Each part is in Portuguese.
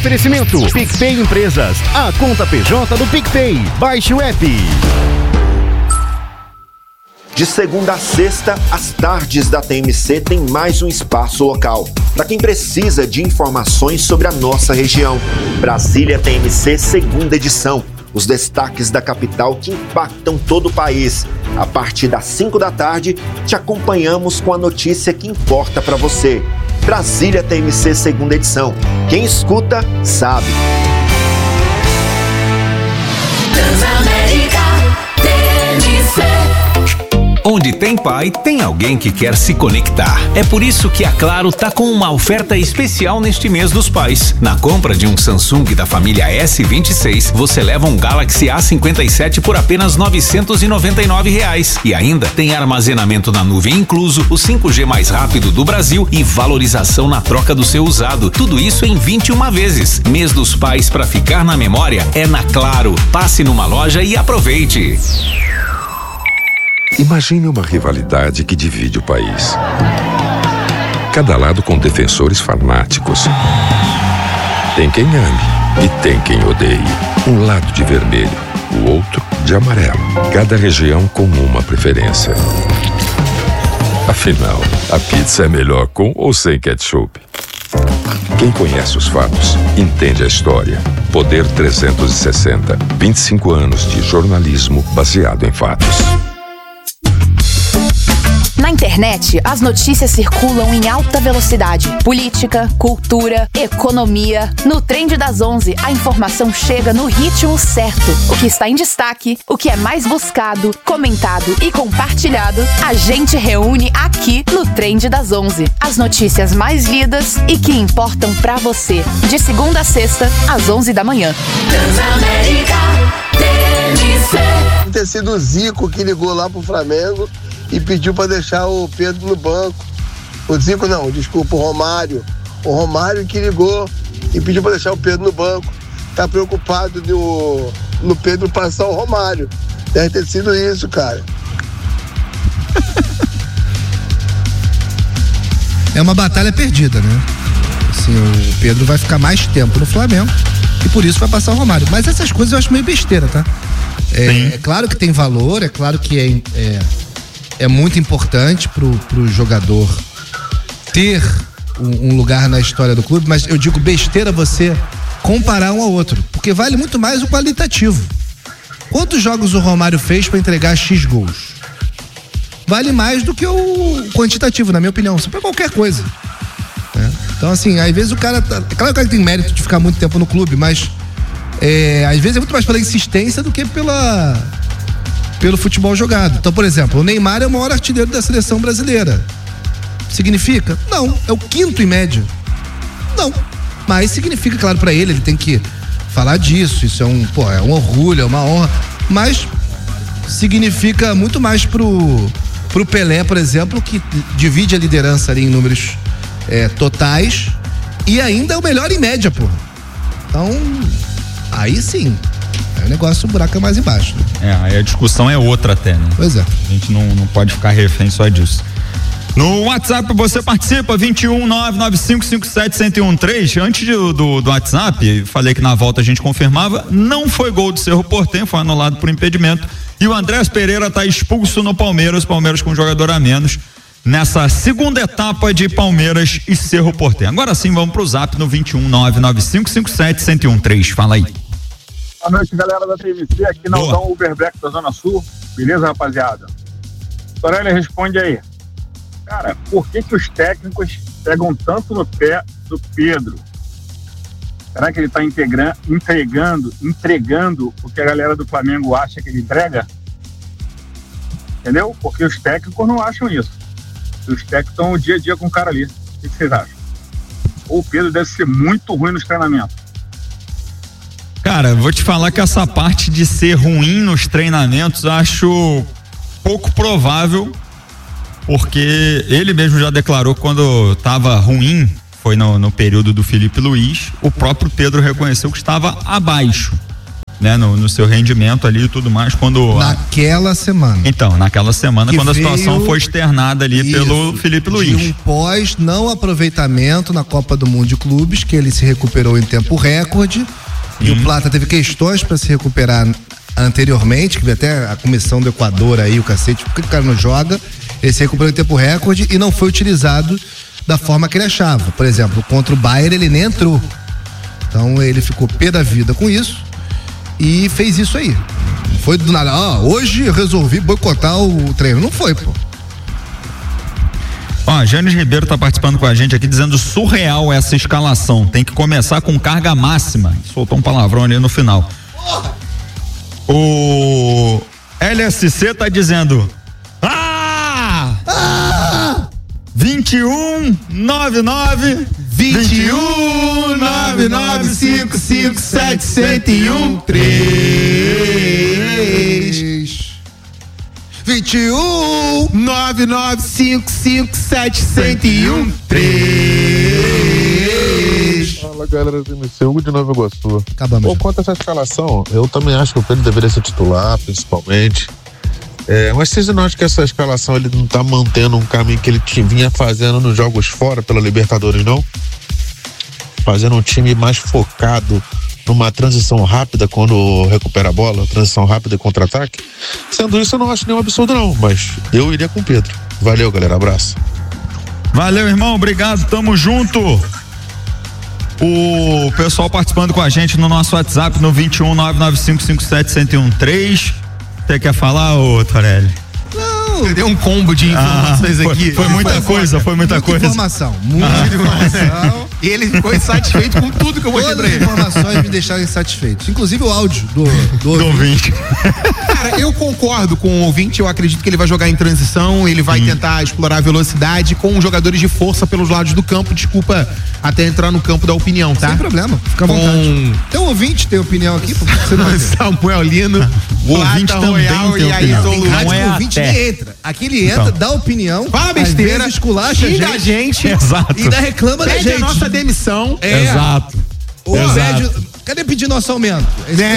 Oferecimento PicPay Empresas, a conta PJ do PicPay. Baixe o app. De segunda a sexta, as tardes da TMC tem mais um espaço local para quem precisa de informações sobre a nossa região. Brasília TMC, segunda edição. Os destaques da capital que impactam todo o país. A partir das 5 da tarde, te acompanhamos com a notícia que importa para você. Brasília TMC, segunda edição. Quem escuta, sabe. Transamérica TMC. Onde tem pai, tem alguém que quer se conectar. É por isso que a Claro tá com uma oferta especial neste mês dos pais. Na compra de um Samsung da família S26, você leva um Galaxy A57 por apenas R$ 999. E ainda tem armazenamento na nuvem incluso, o 5G mais rápido do Brasil e valorização na troca do seu usado. Tudo isso em 21 vezes. Mês dos pais para ficar na memória é na Claro. Passe numa loja e aproveite. Imagine uma rivalidade que divide o país. Cada lado com defensores fanáticos. Tem quem ame e tem quem odeie. Um lado de vermelho, o outro de amarelo. Cada região com uma preferência. Afinal, a pizza é melhor com ou sem ketchup? Quem conhece os fatos, entende a história. Poder 360. 25 anos de jornalismo baseado em fatos. Na internet, as notícias circulam em alta velocidade. Política, cultura, economia. No Trend das 11, a informação chega no ritmo certo. O que está em destaque, o que é mais buscado, comentado e compartilhado, a gente reúne aqui no Trend das 11. As notícias mais lidas e que importam pra você. De segunda a sexta, às 11 da manhã. Transamérica TMC. Ter sido o Zico que ligou lá pro Flamengo e pediu para deixar o Pedro no banco. O Zico não, desculpa, o Romário. O Romário que ligou e pediu para deixar o Pedro no banco. Tá preocupado no Pedro passar o Romário. Deve ter sido isso, cara. É uma batalha perdida, né? Assim, o Pedro vai ficar mais tempo no Flamengo e por isso vai passar o Romário. Mas essas coisas eu acho meio besteira, tá? É claro que tem valor, é claro que é muito importante pro jogador ter um lugar na história do clube, mas eu digo besteira você comparar um ao outro, porque vale muito mais o qualitativo. Quantos jogos o Romário fez para entregar X gols? Vale mais do que o quantitativo, na minha opinião, isso pra qualquer coisa, né? Então assim, às vezes o cara tá, é claro que o cara tem mérito de ficar muito tempo no clube, mas às vezes é muito mais pela insistência do que pelo futebol jogado. Então, por exemplo, o Neymar é o maior artilheiro da seleção brasileira. Significa? Não. É o quinto em média? Não. Mas significa, claro, pra ele tem que falar disso. Isso é um orgulho, é uma honra. Mas significa muito mais pro Pelé, por exemplo, que divide a liderança ali em números totais e ainda é o melhor em média, porra. Então, aí sim. Aí o negócio, o buraco é mais embaixo, né? Aí a discussão é outra até, né? Pois é. A gente não pode ficar refém só disso. No WhatsApp você participa, 21995571013. Antes do WhatsApp, falei que na volta a gente confirmava, não foi gol do Cerro Porteño, foi anulado por impedimento. E o Andrés Pereira tá expulso no Palmeiras com um jogador a menos nessa segunda etapa de Palmeiras e Cerro Porteño. Agora sim, vamos pro Zap no 21995571013. Fala aí. Boa noite, galera da TVC, aqui na Uber Black da Zona Sul. Beleza, rapaziada? Soraya, responde aí. Cara, por que os técnicos pegam tanto no pé do Pedro? Será que ele tá entregando o que a galera do Flamengo acha que ele entrega? Entendeu? Porque os técnicos não acham isso. Os técnicos estão o dia a dia com o cara ali. O que vocês acham? Ou o Pedro deve ser muito ruim nos treinamentos? Cara, vou te falar que essa parte de ser ruim nos treinamentos acho pouco provável, porque ele mesmo já declarou que quando estava ruim, foi no período do Felipe Luiz, o próprio Pedro reconheceu que estava abaixo, né, no seu rendimento ali e tudo mais, quando... Naquela semana. Então, naquela semana, Que quando a situação veio- foi externada ali pelo Felipe Luiz. De um pós não aproveitamento na Copa do Mundo de Clubes, que ele se recuperou em tempo recorde. E o Plata teve questões para se recuperar anteriormente, que veio até a comissão do Equador aí, o cacete, por que o cara não joga? Ele se recuperou em tempo recorde e não foi utilizado da forma que ele achava. Por exemplo, contra o Bayern ele nem entrou. Então ele ficou pé da vida com isso e fez isso aí. Não foi do nada, hoje eu resolvi boicotar o treino. Não foi, pô. Ó, Janes Ribeiro tá participando com a gente aqui dizendo surreal essa escalação. Tem que começar com carga máxima. Soltou um palavrão ali no final. O LSC tá dizendo 2199 21 995571013. Fala, galera do MC, Hugo de Nova Iguaçu. Acabamos. Quanto a essa escalação, eu também acho que o Pedro deveria ser titular, principalmente. Mas vocês não acham que essa escalação ele não tá mantendo um caminho que ele vinha fazendo nos jogos fora pela Libertadores, não? Fazendo um time mais focado numa transição rápida quando recupera a bola, transição rápida e contra-ataque. Sendo isso, eu não acho nenhum absurdo, não, mas eu iria com o Pedro. Valeu, galera, abraço. Valeu, irmão, obrigado, tamo junto. O pessoal participando com a gente no nosso WhatsApp no 21995571013. Você quer falar, ô Torelli? Não. Deu um combo de informações aqui. Foi muita coisa. Muita informação. E ele ficou insatisfeito com tudo que eu mostrei pra ele. Todas as informações me deixaram insatisfeito. Inclusive o áudio do ouvinte. Cara, eu concordo com o ouvinte, eu acredito que ele vai jogar em transição, ele vai tentar explorar a velocidade com jogadores de força pelos lados do campo, desculpa até entrar no campo da opinião, tá? Sem problema, fica à vontade. Tem um ouvinte, tem opinião aqui, porque você não Samuel Lino, o ouvinte Plata também Royal tem e aí opinião. Zolu. Rádio Não é que o ouvinte até. nem entra. Aqui ele entra, dá opinião, Fala besteira, às vezes esculacha xinga a gente, Exato. e ainda reclama da pede gente. a nossa demissão. Exato. Ou Exato. pede, cadê pedir nosso aumento?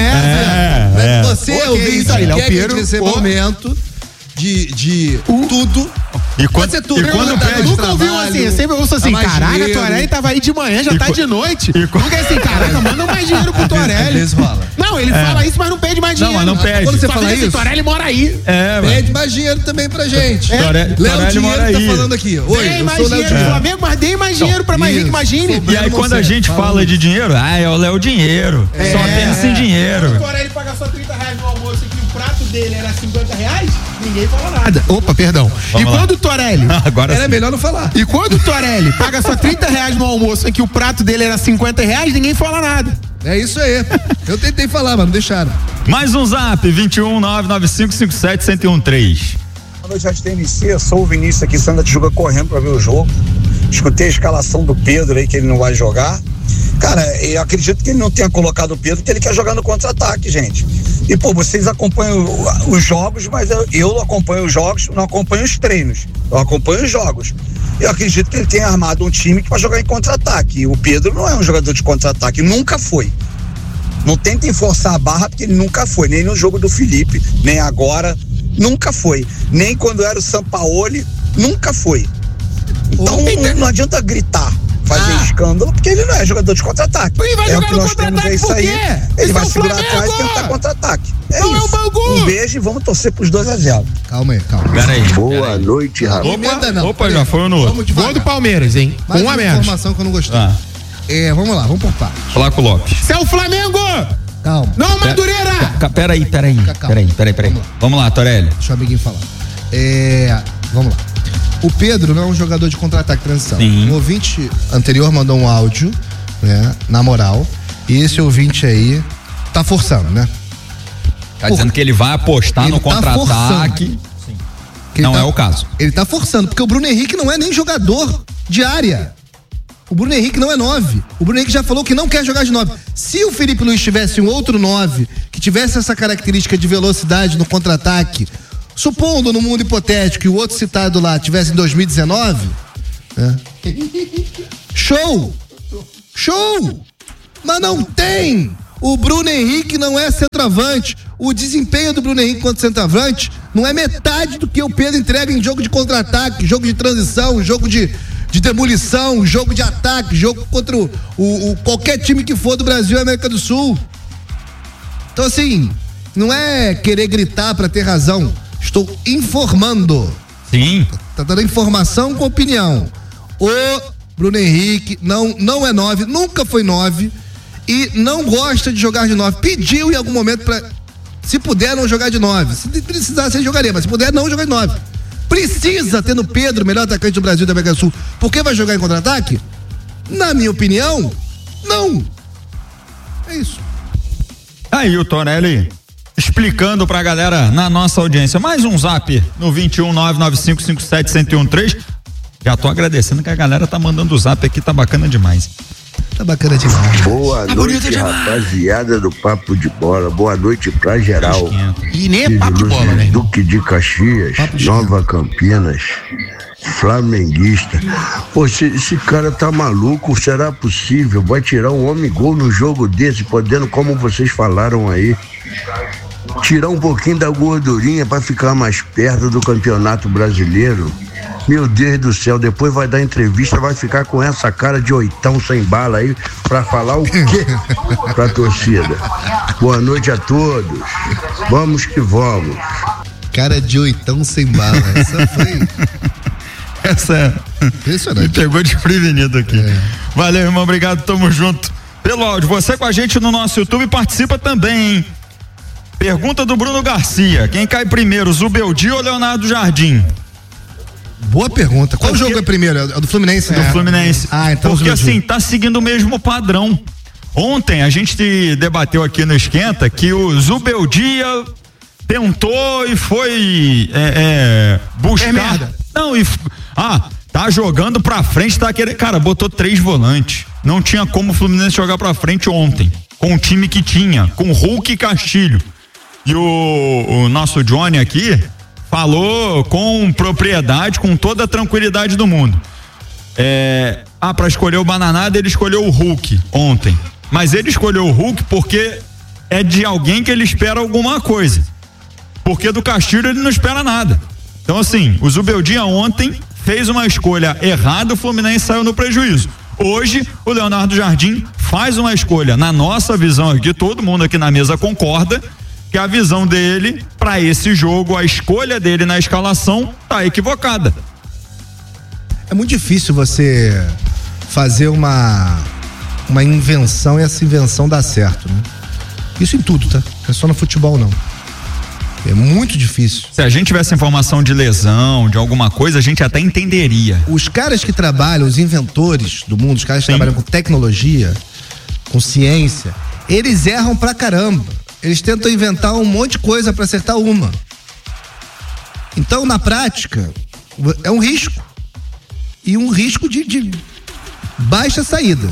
Você, Ok, ouvinte, isso aí, Léo quer que a Piero, gente receba pô. aumento de tudo. E Pode ser tudo. e quando Tá pede, no Nunca ouviu trabalho, assim, eu sempre ouço assim, dá mais caraca, dinheiro. Torelli tava aí de manhã, já tá de noite. Nunca é assim, caraca, manda mais dinheiro pro Às Torelli. vezes rola. Não, ele fala isso, mas não pede mais Não, dinheiro. mas não pede. Quando você Só fala diz assim, isso, Torelli mora aí. pede mais dinheiro também pra gente. Torelli Léo Torelli mora Dinheiro tá aí. falando aqui. Oi, Dei eu mais sou o Léo dinheiro pro Dinheiro. Flamengo, mas dei mais dinheiro pra mais rico, Isso. imagine. E aí quando a gente fala de dinheiro, é o Léo Dinheiro. Só pensa em O dinheiro. Torelli paga só R$30 no almoço e que o prato dele era R$50, ninguém fala nada. Opa, perdão. Vamos e lá. quando o Torelli... Agora Era sim. melhor não falar. E quando o Torelli paga só R$30 no almoço e que o prato dele era R$50, ninguém fala nada. É isso aí. Eu tentei falar, mas não deixaram. Mais um zap, 21995571013. Boa noite, Rádio TMC. Sou o Vinícius aqui, Santa Tijuca, correndo pra ver o jogo. Escutei a escalação do Pedro aí, que ele não vai jogar. Cara, eu acredito que ele não tenha colocado o Pedro, porque ele quer jogar no contra-ataque, gente. E, pô, vocês acompanham os jogos, mas eu não acompanho os jogos, não acompanho os treinos. Eu acompanho os jogos. Eu acredito que ele tenha armado um time que vai jogar em contra-ataque. E o Pedro não é um jogador de contra-ataque, nunca foi. Não tentem forçar a barra, porque ele nunca foi. Nem no jogo do Felipe, nem agora, nunca foi. Nem quando era o Sampaoli, nunca foi. Então não adianta gritar, fazer escândalo, porque ele não é jogador de contra-ataque. E vai É o jogar que no nós temos, contra-ataque é isso por aí. quê? Ele Isso vai é o segurar Flamengo! atrás e tentar contra-ataque. É Não é o isso. Bangu! Um beijo e vamos torcer pros 2-0. Calma aí, calma. Pera aí. Boa noite, Rafa. Emenda não. Opa, já foi no outro. Vamos Gol devagar. do Palmeiras, hein? Mais Um a uma menos. informação que eu não gostei. Ah, Vamos lá, vamos por partes. Flaco Lopes. Isso é o Flamengo! Calma. Não, Madureira! Peraí. calma. Peraí. Vamos lá, Torelli. Deixa o amiguinho falar. Vamos lá. O Pedro não é um jogador de contra-ataque transição. Sim. Um ouvinte anterior mandou um áudio, né? Na moral. E esse ouvinte aí tá forçando, né? Tá dizendo que ele vai apostar Ele no tá contra-ataque. Que Não ele é o caso. Ele tá forçando, porque o Bruno Henrique não é nem jogador de área. O Bruno Henrique não é 9. O Bruno Henrique já falou que não quer jogar de 9. Se o Felipe Luiz tivesse um outro 9, que tivesse essa característica de velocidade no contra-ataque, supondo no mundo hipotético que o outro citado lá tivesse em 2019, né? Show! Mas não tem! O Bruno Henrique não é centroavante. O desempenho do Bruno Henrique quanto centroavante não é metade do que o Pedro entrega em jogo de contra-ataque, jogo de transição, jogo de demolição, jogo de ataque, jogo contra qualquer time que for do Brasil e América do Sul. Então, assim, não é querer gritar pra ter razão. Estou informando. Sim. Tá dando informação com opinião. O Bruno Henrique não é 9, nunca foi 9 e não gosta de jogar de 9. Pediu em algum momento pra, se puder, não jogar de 9. Se precisasse, ele jogaria, mas se puder, não jogar de 9. Precisa ter no Pedro, melhor atacante do Brasil e da América do Sul, porque vai jogar em contra-ataque? Na minha opinião, não. É isso. Aí o Torelli explicando pra galera na nossa audiência. Mais um zap no 21995571013. Já tô agradecendo que a galera tá mandando o zap aqui, tá bacana demais. Tá bacana demais. Boa noite, rapaziada do Papo de Bola. Boa noite pra geral. E nem é papo de bola, né? Duque de Caxias, Nova Campinas, flamenguista. Pô, esse cara tá maluco, será possível? Vai tirar um homem gol no jogo desse, podendo, como vocês falaram aí, tirar um pouquinho da gordurinha pra ficar mais perto do Campeonato Brasileiro? Meu Deus do céu, depois vai dar entrevista, vai ficar com essa cara de oitão sem bala aí pra falar o quê pra torcida? Boa noite a todos, vamos que vamos. Cara de oitão sem bala, essa foi... Essa me pegou desprevenido aqui. Valeu, irmão, obrigado, tamo junto pelo áudio. Você com a gente no nosso YouTube participa também, hein? Pergunta do Bruno Garcia: quem cai primeiro, Zubeldia ou Leonardo Jardim? Boa pergunta. Qual jogo é primeiro? É do Fluminense, né? Do Fluminense. Então porque assim, tá seguindo o mesmo padrão. Ontem a gente debateu aqui no Esquenta que o Zubeldia tentou e foi buscar. Não, tá jogando pra frente, tá querendo. Cara, botou 3 volantes. Não tinha como o Fluminense jogar pra frente ontem. Com o time que tinha, com Hulk e Castilho. E o nosso Johnny aqui falou com propriedade, com toda a tranquilidade do mundo. Pra escolher o Bananada, ele escolheu o Hulk ontem. Mas ele escolheu o Hulk porque é de alguém que ele espera alguma coisa. Porque do Castilho ele não espera nada. Então, assim, o Zubeldia ontem fez uma escolha errada, o Fluminense saiu no prejuízo. Hoje, o Leonardo Jardim faz uma escolha, na nossa visão aqui, todo mundo aqui na mesa concorda, que a visão dele para esse jogo, a escolha dele na escalação tá equivocada. É muito difícil você fazer uma invenção e essa invenção dar certo, né? Isso em tudo, tá? Não é só no futebol, não. É muito difícil. Se a gente tivesse informação de lesão, de alguma coisa, a gente até entenderia. Os caras que trabalham, os inventores do mundo, os caras que trabalham com tecnologia, com ciência, eles erram pra caramba. Eles tentam inventar um monte de coisa pra acertar uma. Então, na prática, é um risco. E um risco de baixa saída.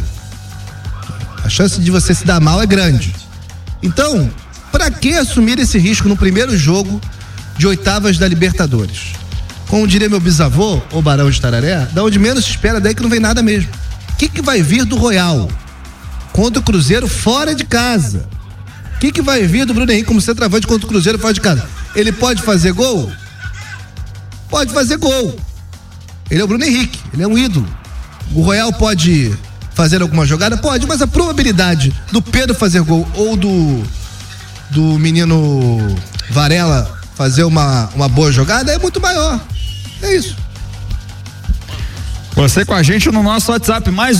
A chance de você se dar mal é grande. Então, pra que assumir esse risco no primeiro jogo de oitavas da Libertadores? Como diria meu bisavô, o Barão de Tararé, da onde menos se espera, daí que não vem nada mesmo. O que vai vir do Royal contra o Cruzeiro fora de casa? O que vai vir do Bruno Henrique como centroavante contra o Cruzeiro fora de casa? Ele pode fazer gol? Pode fazer gol. Ele é o Bruno Henrique, ele é um ídolo. O Royal pode fazer alguma jogada? Pode, mas a probabilidade do Pedro fazer gol ou do menino Varela fazer uma boa jogada é muito maior. É isso. Você com a gente no nosso WhatsApp, mais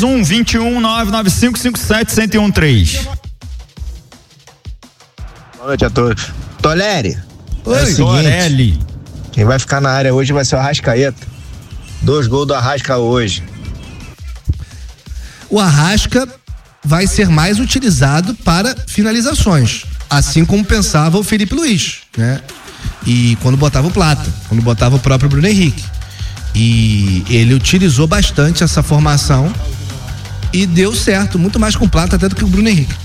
21995571013. Boa noite a todos. Toleri. Oi, Torelli. Quem vai ficar na área hoje vai ser o Arrascaeta. 2 gols do Arrasca hoje. O Arrasca vai ser mais utilizado para finalizações, assim como pensava o Felipe Luiz, né? E quando botava o Plata, quando botava o próprio Bruno Henrique. E ele utilizou bastante essa formação e deu certo, muito mais com o Plata até do que o Bruno Henrique.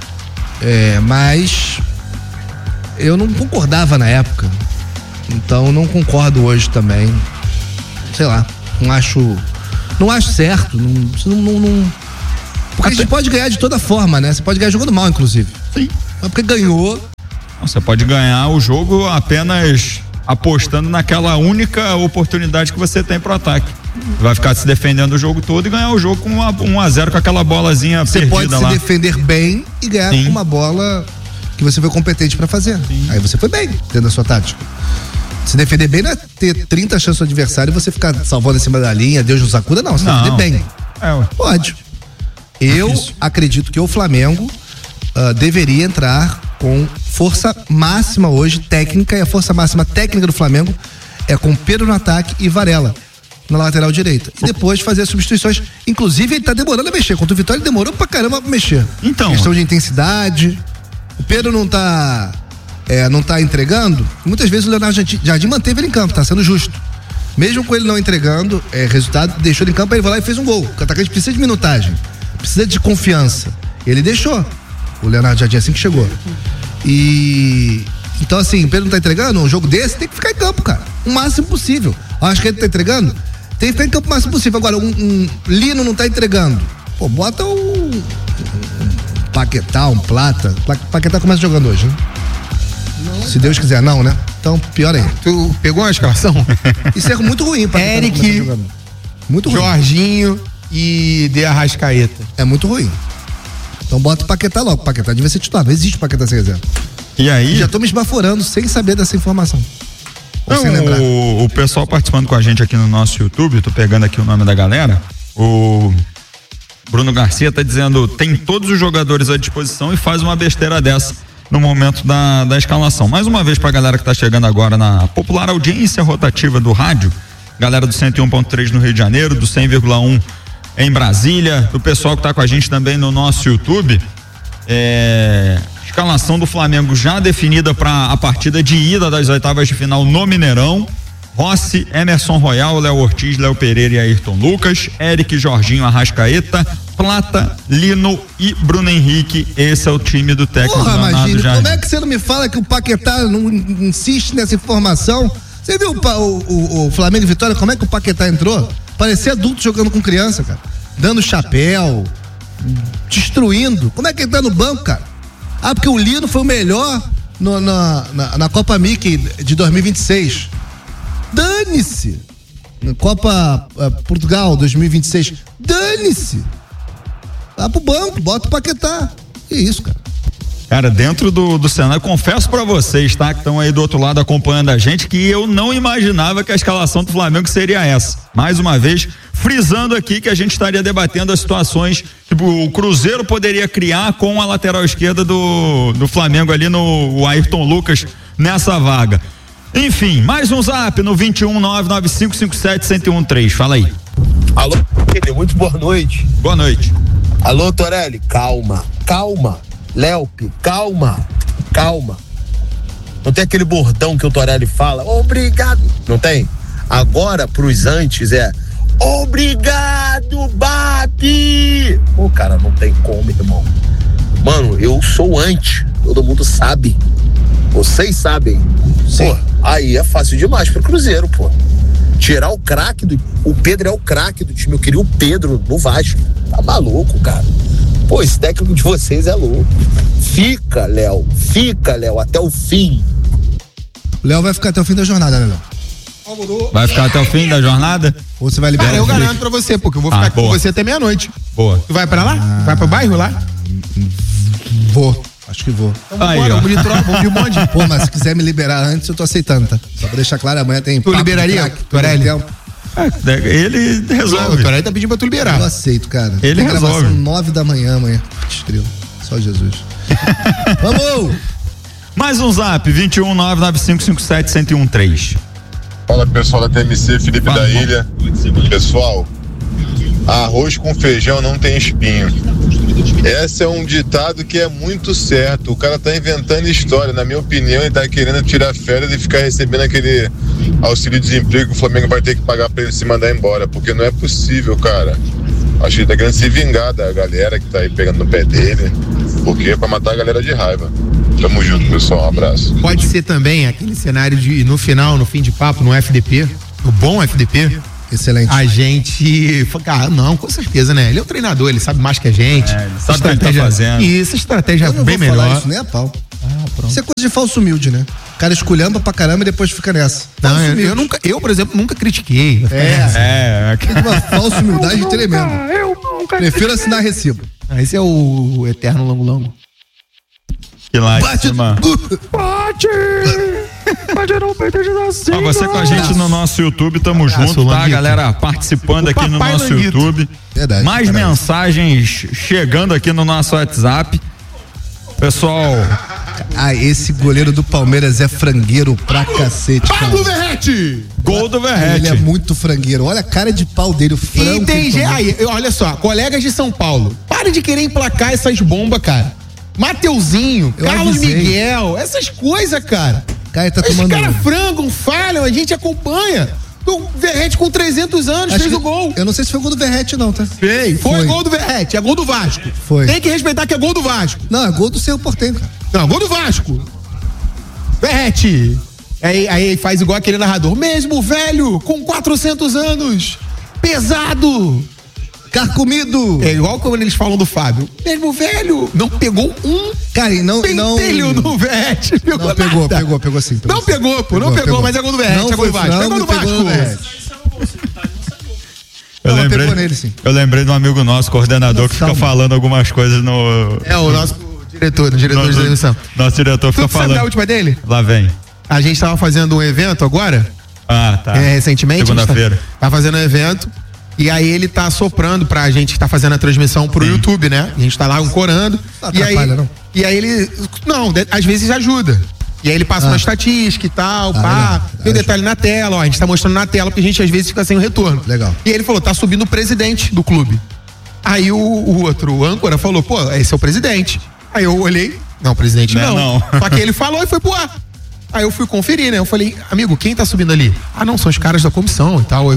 Mas eu não concordava na época, então não concordo hoje também. Sei lá, não acho certo, Porque a gente pode ganhar de toda forma, né? Você pode ganhar jogando mal, inclusive. Sim. Mas porque ganhou. Você pode ganhar o jogo apenas apostando naquela única oportunidade que você tem pro ataque. Vai ficar se defendendo o jogo todo e ganhar o jogo com 1-0 com aquela bolazinha perdida lá. Você pode se defender bem e ganhar com uma bola que você foi competente pra fazer. Sim. Aí você foi bem dentro da sua tática. Se defender bem não é ter 30 chances do adversário e você ficar salvando em cima da linha, Deus nos acuda, não. Se defender bem. Pode. Eu acredito que o Flamengo deveria entrar com força máxima hoje, técnica, e a força máxima técnica do Flamengo é com Pedro no ataque e Varela na lateral direita. E depois fazer as substituições. Inclusive, ele tá demorando a mexer. Contra o Vitória, ele demorou pra caramba pra mexer. Então. Questão de intensidade. O Pedro não tá entregando. Muitas vezes o Leonardo Jardim manteve ele em campo, tá sendo justo. Mesmo com ele não entregando resultado, deixou ele em campo, aí ele vai lá e fez um gol. O atacante precisa de minutagem, precisa de confiança. Ele deixou. O Leonardo Jardim assim que chegou. Então assim, o Pedro não tá entregando, um jogo desse tem que ficar em campo, cara. O máximo possível. Acho que ele tá entregando, tem que ficar em campo o máximo possível. Agora, um Lino não tá entregando. Pô, bota um Paquetá, um Plata. Paquetá começa jogando hoje, né? Não, se Deus quiser, não, né? Então, pior ainda. Tu pegou a escalação? Isso é muito ruim, Paquetá. Eric, muito ruim. Jorginho e De Arrascaeta. É muito ruim. Então bota o Paquetá logo. O Paquetá devia ser titular. Não existe Paquetá sem reserva. E aí? Já tô me esbaforando sem saber dessa informação. Não, o pessoal participando com a gente aqui no nosso YouTube, tô pegando aqui o nome da galera. O Bruno Garcia tá dizendo: tem todos os jogadores à disposição e faz uma besteira dessa no momento da escalação. Mais uma vez pra galera que tá chegando agora na popular audiência rotativa do rádio, galera do 101.3 no Rio de Janeiro, do 100,1 em Brasília, do pessoal que tá com a gente também no nosso YouTube. Escalação do Flamengo já definida para a partida de ida das oitavas de final no Mineirão. Rossi, Emerson Royal, Léo Ortiz, Léo Pereira e Ayrton Lucas, Eric, Jorginho, Arrascaeta, Plata, Lino e Bruno Henrique. Esse é o time do técnico Leonardo Jardim. Como é que você não me fala que o Paquetá não insiste nessa informação? Você viu o Flamengo e Vitória, como é que o Paquetá entrou? Parecia adulto jogando com criança, cara. Dando chapéu, destruindo. Como é que ele tá no banco, cara? Porque o Lino foi o melhor na Copa Mickey de 2026. Dane-se! Na Copa Portugal 2026. Dane-se! Vai pro banco, bota o Paquetá. Que isso, cara? Cara, dentro do cenário, confesso pra vocês, tá? Que estão aí do outro lado acompanhando a gente, que eu não imaginava que a escalação do Flamengo seria essa. Mais uma vez, frisando aqui que a gente estaria debatendo as situações que o Cruzeiro poderia criar com a lateral esquerda do Flamengo ali no Ayrton Lucas nessa vaga. Enfim, mais um zap no 21995571013. Fala aí. Alô, muito boa noite. Boa noite. Alô, Torelli, calma. Léope, calma. Não tem aquele bordão que o Torelli fala, obrigado. Não tem? Agora, pros antes, obrigado, BAP! Pô, cara, não tem como, irmão. Mano, eu sou anti, todo mundo sabe. Vocês sabem. Sim. Pô, aí é fácil demais pro Cruzeiro, pô. Tirar o craque o Pedro é o craque do time. Eu queria o Pedro no Vasco. Tá maluco, cara. Pô, esse técnico de vocês é louco. Fica, Léo, até o fim. O Léo vai ficar até o fim da jornada, né, Léo? Vai ficar até o fim da jornada? Ou você vai liberar? Cara, eu garanto pra você, porque eu vou ficar aqui com você até meia-noite. Boa. Tu vai pra lá? Vai pro bairro lá? Vou. Acho que vou. Então, aí, vamos de bonde. Pô, mas se quiser me liberar antes, eu tô aceitando, tá? Só pra deixar claro, amanhã tem. Tu liberaria, Torelli? Ele resolve. O Torelli tá pedindo pra tu liberar. Eu aceito, cara. Ele tem resolve. Gravação 9 da manhã amanhã. Estrela. Só Jesus. Vamos! Mais um zap, 21995571013. Fala, pessoal da TMC, Felipe da Ilha. Pessoal, arroz com feijão não tem espinho. Esse é um ditado que é muito certo. O cara tá inventando história. Na minha opinião, ele tá querendo tirar férias e ficar recebendo aquele auxílio-desemprego que o Flamengo vai ter que pagar pra ele se mandar embora, porque não é possível, cara. Acho que ele tá querendo se vingar da galera que tá aí pegando no pé dele, porque é pra matar a galera de raiva. Tamo junto, pessoal, um abraço. Pode ser também aquele cenário de, no fim de papo, no FDP, no bom FDP, Excelente. A gente. Cara, não, com certeza, né? Ele é o treinador, ele sabe mais que a gente. Ele sabe o que ele tá fazendo. Isso, estratégia bem melhor. Falar isso nem a pau. Isso é coisa de falso humilde, né? O cara esculhamba pra caramba e depois fica nessa. Não, eu, por exemplo, nunca critiquei. Uma falsa humildade tremenda. Eu nunca. Prefiro assinar recibo. Esse é o eterno longo. Que lá, Bate no peito de Ó, você com a gente no nosso YouTube, tamo junto, tá? A galera participando aqui no nosso YouTube. Verdade. Mais mensagens chegando aqui no nosso WhatsApp. Pessoal. Esse goleiro do Palmeiras é frangueiro pra cacete. Pablo Verratti! Gol do Verratti. Ele é muito frangueiro. Olha a cara de pau dele, o frango. Entendi. Aí, olha só, colegas de São Paulo, pare de querer emplacar essas bombas, cara. Mateuzinho, Carlos Miguel, essas coisas, cara. Os caras frangam, falham, a gente acompanha. O Verratti com 300 anos fez o gol. Eu não sei se foi gol do Verratti, não, tá? Foi gol do Verratti, é gol do Vasco. Foi. Tem que respeitar que é gol do Vasco. Não, é gol do Cerro Porteño, cara. Não, gol do Vasco. Verratti. Aí faz igual aquele narrador. Mesmo velho, com 400 anos, pesado, carcomido. É igual como eles falam do Fábio. Mesmo velho, não pegou um pentelho do Verratti. Pegou sim. Não pegou, mas é gol do Verratti, é gol do Vasco. É gol do Vasco. Eu lembrei de um amigo nosso, coordenador, que fica falando algumas coisas no... É o nosso diretor de transmissão. Nosso diretor fica falando. Sabe a última dele? Lá vem. A gente tava fazendo um evento agora. Tá. Recentemente. Segunda-feira. Tá fazendo um evento. E aí ele tá soprando pra gente que tá fazendo a transmissão pro YouTube, né? A gente tá lá ancorando. E aí ele... Não, às vezes ajuda. E aí ele passa uma estatística e tal, tem um detalhe na tela, ó, a gente tá mostrando na tela, porque a gente às vezes fica sem o retorno. Legal. E ele falou, tá subindo o presidente do clube. Aí o outro âncora falou, pô, esse é o presidente. Aí eu olhei, não, presidente não. Só que ele falou e foi pro ar. Aí eu fui conferir, né? Eu falei, amigo, quem tá subindo ali? Não, são os caras da comissão e tal.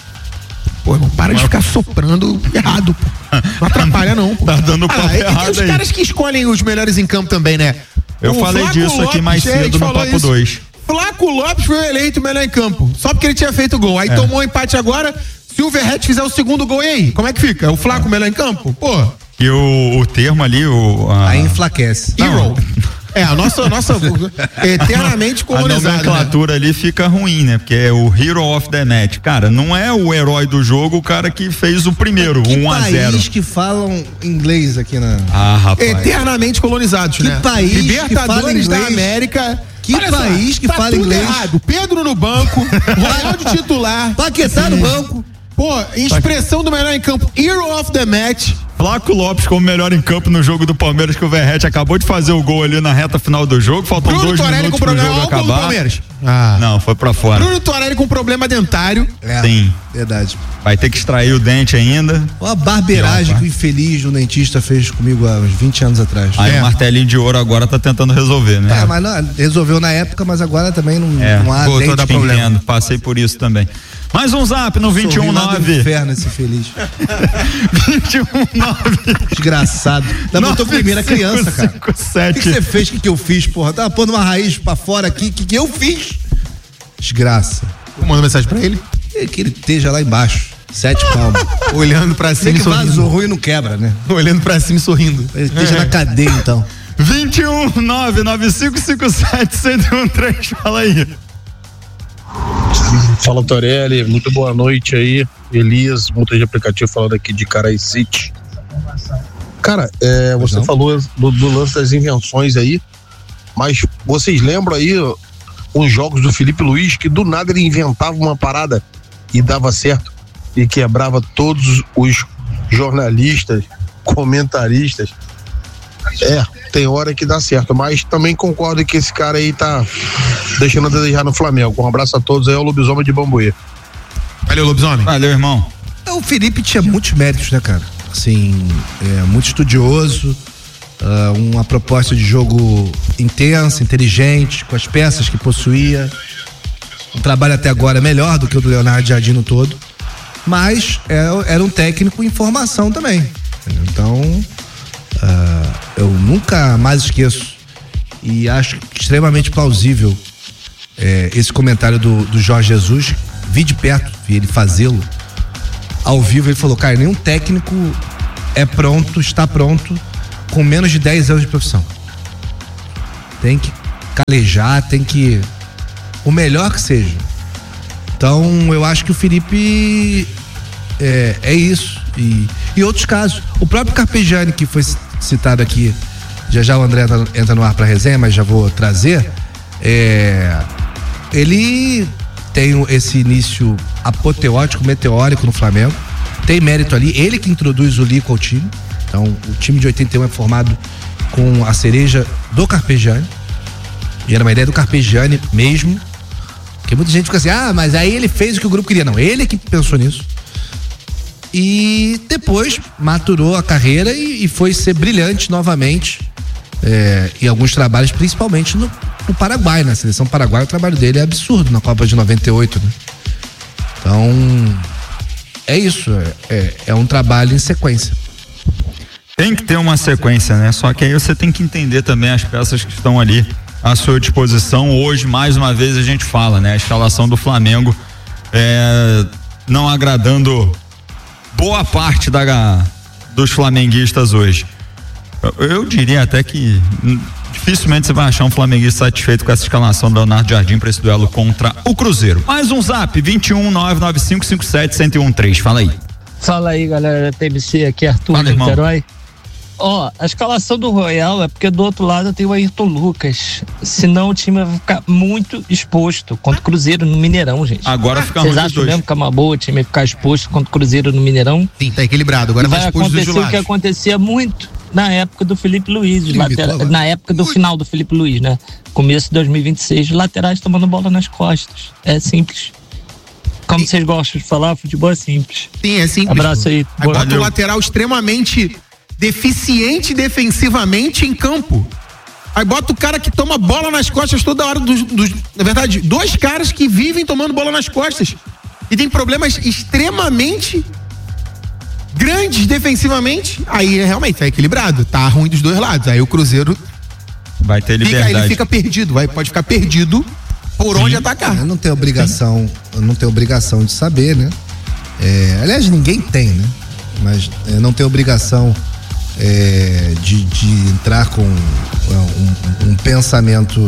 Pô, irmão, para de ficar soprando errado, pô. Não atrapalha não, pô. Tá dando papo errado os caras que escolhem os melhores em campo também, né? Eu falei disso aqui mais cedo no Papo 2. Flaco Lopes foi eleito melhor em campo, só porque ele tinha feito gol. Aí tomou um empate agora. Se o Verratti fizer o segundo gol, e aí? Como é que fica? O Flaco melhor em campo? Pô. E o termo ali, Aí enflaquece. Hero. A nossa eternamente colonizada. A nomenclatura ali fica ruim, né? Porque é o Hero of the Match. Cara, não é o herói do jogo o cara que fez o primeiro, 1-0. Que país que falam inglês aqui na... rapaz. Eternamente colonizados, né? Que país Libertadores da América. Que país que fala inglês? Errado. Pedro no banco, Ronaldo titular. Paquetá no banco. Pô, expressão do melhor em campo, Hero of the Match. Flaco Lopes como melhor em campo no jogo do Palmeiras, que o Verratti acabou de fazer o gol ali na reta final do jogo. Faltam Bruno 2 Torelli minutos com pro jogo acabar. Palmeiras. Não, foi pra fora. Bruno Torelli com problema dentário. Sim. Verdade. Vai ter que extrair o dente ainda. Olha a barbeiragem que o infeliz, o dentista, fez comigo há uns 20 anos atrás. Aí o martelinho de ouro agora tá tentando resolver, né? Mas não, resolveu na época, mas agora também não há dente. Dar problema. Entendo, passei por isso também. Mais um zap no 219. Inferno esse feliz. 219. Desgraçado. Da botou primeira criança, cara. 7. O que você fez? O que eu fiz, porra? Tava pondo uma raiz pra fora aqui. O que eu fiz? Desgraça. Eu mando mensagem pra ele? Que ele esteja lá embaixo. 7 palmas. Olhando pra cima e sorrindo. Vazou ruim não quebra, né? Olhando pra cima e sorrindo. Ele esteja na cadeia, então. 21995571013. Fala aí. Fala, Torelli, muito boa noite aí. Elias, motor de aplicativo, falando aqui de Caraí-City. Cara, você falou do lance das invenções aí, mas vocês lembram aí uns jogos do Felipe Luiz que do nada ele inventava uma parada e dava certo e quebrava todos os jornalistas, comentaristas. Tem hora que dá certo, mas também concordo que esse cara aí tá deixando a desejar no Flamengo. Um abraço a todos aí, é o Lobisomem de Bambuê. Valeu, Lobisomem. Valeu, irmão. O Felipe tinha muitos méritos, né, cara? Assim, muito estudioso, uma proposta de jogo intensa, inteligente, com as peças que possuía. Um trabalho até agora melhor do que o do Leonardo Jardim no todo, mas era um técnico em formação também. Então, eu nunca mais esqueço e acho extremamente plausível esse comentário do Jorge Jesus, vi de perto, vi ele fazê-lo ao vivo. Ele falou, cara, nenhum técnico está pronto com menos de 10 anos de profissão. Tem que calejar, o melhor que seja. Então eu acho que o Felipe é isso. E outros casos, o próprio Carpegiani, que foi citado aqui, já o André entra no ar para resenha, mas já vou trazer, ele tem esse início apoteótico, meteórico no Flamengo, tem mérito ali, ele que introduz o Lico ao time. Então o time de 81 é formado com a cereja do Carpegiani, e era uma ideia do Carpegiani mesmo, porque muita gente fica assim, mas aí ele fez o que o grupo queria. Não, ele que pensou nisso. E depois maturou a carreira e foi ser brilhante novamente em alguns trabalhos, principalmente no Paraguai, na seleção paraguaia. O trabalho dele é absurdo na Copa de 98, né? Então é isso, é um trabalho em sequência. Tem que ter uma sequência, né? Só que aí você tem que entender também as peças que estão ali à sua disposição. Hoje, mais uma vez, a gente fala, né? A escalação do Flamengo não agradando boa parte dos flamenguistas hoje. Eu diria até que dificilmente você vai achar um flamenguista satisfeito com essa escalação do Leonardo Jardim para esse duelo contra o Cruzeiro. Mais um zap, 21-99557-1013. Fala aí. Fala aí, galera da TMC, aqui é Arthur de Niterói. A escalação do Royal é porque do outro lado tem o Ayrton Lucas. Senão o time vai ficar muito exposto contra o Cruzeiro no Mineirão, gente. Agora fica ruim. Vocês acham mesmo que é uma boa o time ficar exposto contra o Cruzeiro no Mineirão? Sim, tá equilibrado. Agora vai exposto dos acontecer o que acontecia muito na época do Felipe Luiz, na época do final do Felipe Luiz, né? Começo de 2026, laterais tomando bola nas costas. É simples. Como vocês gostam de falar, futebol é simples. Sim, é simples. Abraço aí. Aí bota o lateral extremamente deficiente defensivamente em campo. Aí bota o cara que toma bola nas costas toda hora na verdade, dois caras que vivem tomando bola nas costas e tem problemas extremamente grandes defensivamente. Aí realmente tá equilibrado, tá ruim dos dois lados. Aí o Cruzeiro vai ter liberdade. Ele fica perdido, pode ficar perdido por onde atacar. Eu não tenho obrigação de saber, né? Aliás, ninguém tem, né? Mas não tem obrigação de entrar com um pensamento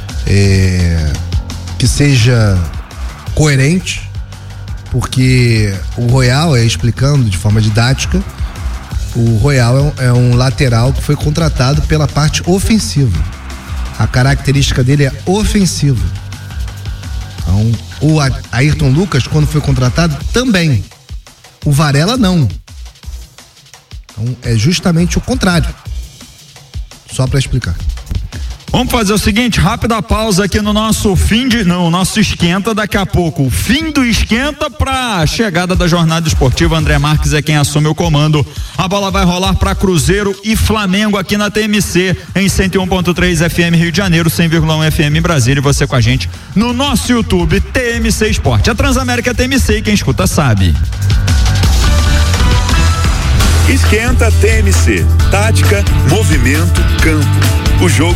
que seja coerente, porque o Royal, explicando de forma didática, o Royal é um lateral que foi contratado pela parte ofensiva. A característica dele é ofensiva. Então, o Ayrton Lucas, quando foi contratado, também. O Varela não. Então é justamente o contrário. Só para explicar. Vamos fazer o seguinte, rápida pausa aqui no nosso nosso esquenta. Daqui a pouco o fim do esquenta pra chegada da jornada esportiva. André Marques é quem assume o comando. A bola vai rolar pra Cruzeiro e Flamengo aqui na TMC em 101.3 FM Rio de Janeiro, 100,1 FM Brasília, e você com a gente no nosso YouTube TMC Esporte. A Transamérica TMC, quem escuta sabe. Esquenta TMC, tática, movimento, campo. O jogo